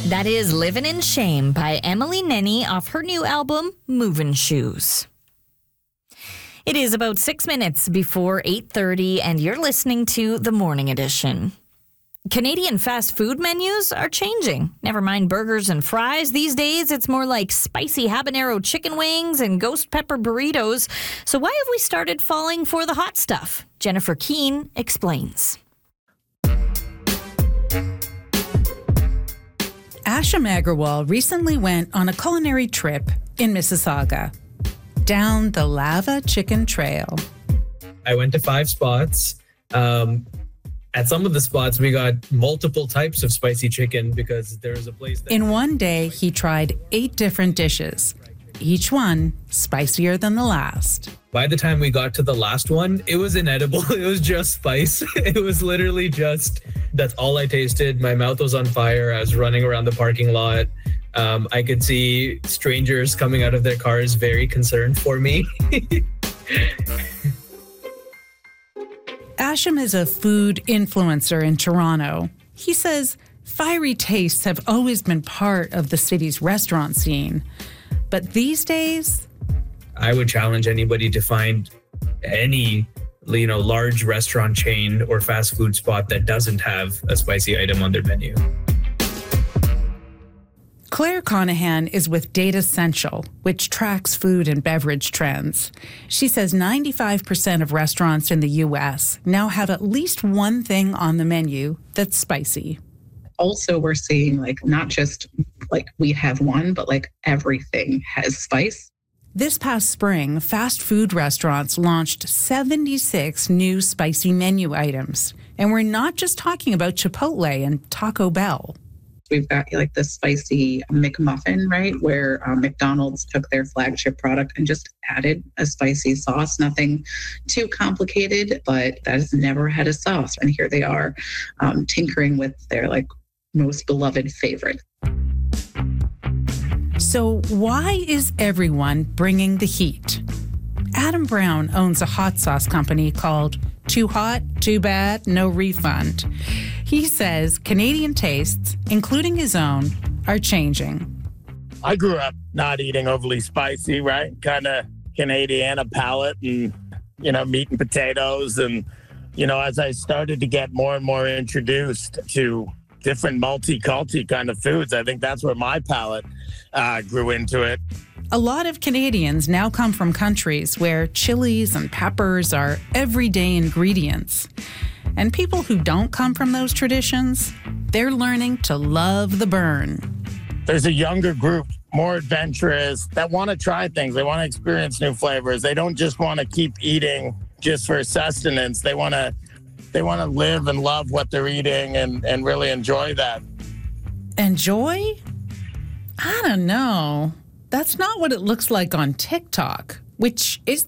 That is Livin' in Shame by Emily Nenny off her new album, Movin' Shoes. It is about 6 minutes before 8:30, and you're listening to The Morning Edition. Canadian fast food menus are changing. Never mind burgers and fries. These days, it's more like spicy habanero chicken wings and ghost pepper burritos. So why have we started falling for the hot stuff? Jennifer Keane explains. Asham Agrawal recently went on a culinary trip in Mississauga, down the Lava Chicken Trail. I went to 5 spots. At some of the spots, we got multiple types of spicy chicken because there was a place that... In one day, he tried 8 different dishes, each one spicier than the last. By the time we got to the last one, it was inedible. It was just spice. It was literally just, that's all I tasted. My mouth was on fire. I was running around the parking lot. I could see strangers coming out of their cars very concerned for me. Asham is a food influencer in Toronto. He says fiery tastes have always been part of the city's restaurant scene. But these days... I would challenge anybody to find any, large restaurant chain or fast food spot that doesn't have a spicy item on their menu. Claire Conahan is with Data Central, which tracks food and beverage trends. She says 95% of restaurants in the U.S. now have at least one thing on the menu that's spicy. Also, we're seeing not just we have one, but everything has spice. This past spring, fast food restaurants launched 76 new spicy menu items. And we're not just talking about Chipotle and Taco Bell. We've got the spicy McMuffin, right? Where McDonald's took their flagship product and just added a spicy sauce. Nothing too complicated, but that has never had a sauce. And here they are tinkering with their most beloved favorite. So why is everyone bringing the heat? Adam Brown owns a hot sauce company called Too Hot, Too Bad, No Refund. He says Canadian tastes, including his own, are changing. I grew up not eating overly spicy, right? Kind of Canadiana palate and, meat and potatoes. And, as I started to get more and more introduced to different multi-culti kind of foods, I think that's where my palate grew into it. A lot of Canadians now come from countries where chilies and peppers are everyday ingredients. And people who don't come from those traditions, they're learning to love the burn. There's a younger group, more adventurous, that want to try things. They want to experience new flavors. They don't just want to keep eating just for sustenance. They want to live and love what they're eating and really enjoy that. Enjoy? I don't know. That's not what it looks like on TikTok, which is